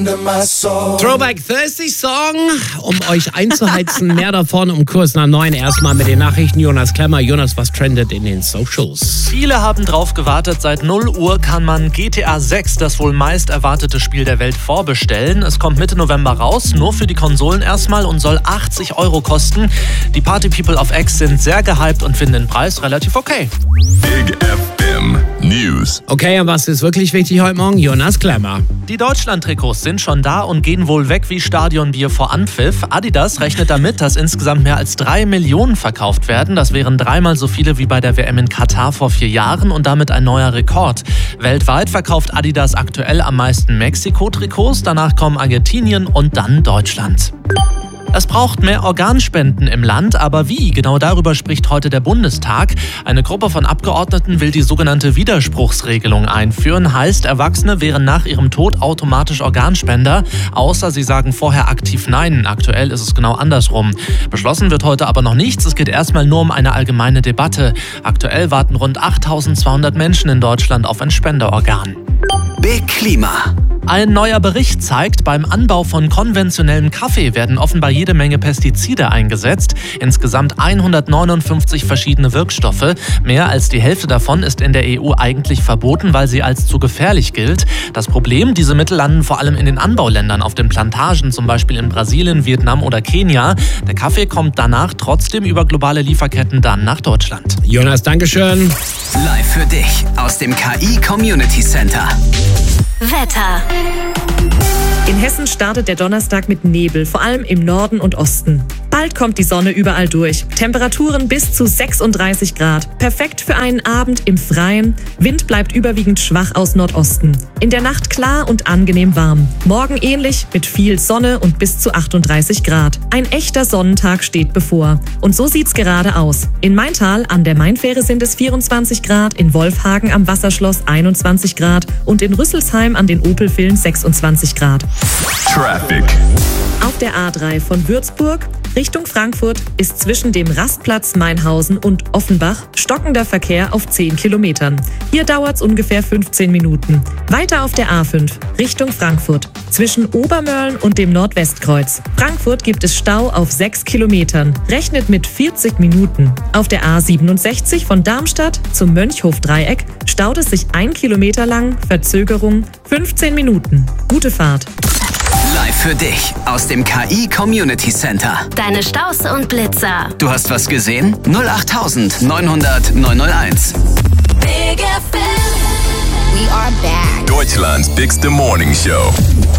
Throwback Thursday Song, um euch einzuheizen. Mehr davon um kurz nach 9. Erstmal mit den Nachrichten. Jonas Klemmer. Jonas, was trendet in den Socials? Viele haben drauf gewartet. Seit 0 Uhr kann man GTA 6, das wohl meist erwartete Spiel der Welt, vorbestellen. Es kommt Mitte November raus, nur für die Konsolen erstmal und soll 80 € kosten. Die Party People auf X sind sehr gehypt und finden den Preis relativ okay. Big FM News. Okay, und was ist wirklich wichtig heute Morgen? Jonas Klemmer. Die Deutschland-Trikots sind schon da und gehen wohl weg wie Stadionbier vor Anpfiff. Adidas rechnet damit, dass insgesamt mehr als 3 Millionen verkauft werden. Das wären 3-mal so viele wie bei der WM in Katar vor 4 Jahren und damit ein neuer Rekord. Weltweit verkauft Adidas aktuell am meisten Mexiko-Trikots, danach kommen Argentinien und dann Deutschland. Es braucht mehr Organspenden im Land, aber wie? Genau darüber spricht heute der Bundestag. Eine Gruppe von Abgeordneten will die sogenannte Widerspruchsregelung einführen. Heißt, Erwachsene wären nach ihrem Tod automatisch Organspender, außer sie sagen vorher aktiv Nein. Aktuell ist es genau andersrum. Beschlossen wird heute aber noch nichts. Es geht erstmal nur um eine allgemeine Debatte. Aktuell warten rund 8.200 Menschen in Deutschland auf ein Spenderorgan. Big Klima. Ein neuer Bericht zeigt, beim Anbau von konventionellem Kaffee werden offenbar jede Menge Pestizide eingesetzt. Insgesamt 159 verschiedene Wirkstoffe. Mehr als die Hälfte davon ist in der EU eigentlich verboten, weil sie als zu gefährlich gilt. Das Problem, diese Mittel landen vor allem in den Anbauländern, auf den Plantagen, zum Beispiel in Brasilien, Vietnam oder Kenia. Der Kaffee kommt danach trotzdem über globale Lieferketten dann nach Deutschland. Jonas, Dankeschön. Live für dich aus dem KI Community Center. Wetter. In Hessen startet der Donnerstag mit Nebel, vor allem im Norden und Osten. Bald kommt die Sonne überall durch. Temperaturen bis zu 36 Grad. Perfekt für einen Abend im Freien. Wind bleibt überwiegend schwach aus Nordosten. In der Nacht klar und angenehm warm. Morgen ähnlich mit viel Sonne und bis zu 38 Grad. Ein echter Sonnentag steht bevor. Und so sieht's gerade aus. In Maintal an der Mainfähre sind es 24 Grad, in Wolfhagen am Wasserschloss 21 Grad und in Rüsselsheim an den Opelvillen 26 Grad. Traffic. Auf der A3 von Würzburg Richtung Frankfurt ist zwischen dem Rastplatz Mainhausen und Offenbach stockender Verkehr auf 10 Kilometern. Hier dauert es ungefähr 15 Minuten. Weiter auf der A5 Richtung Frankfurt zwischen Obermörlen und dem Nordwestkreuz. Frankfurt gibt es Stau auf 6 Kilometern. Rechnet mit 40 Minuten. Auf der A67 von Darmstadt zum Mönchhof-Dreieck staut es sich 1 Kilometer lang, Verzögerung 15 Minuten. Gute Fahrt. Live für dich aus dem KI Community Center. Deine Staus und Blitzer. Du hast was gesehen? 08900 901. Big FM. We are back. Deutschland's bigste Morning Show.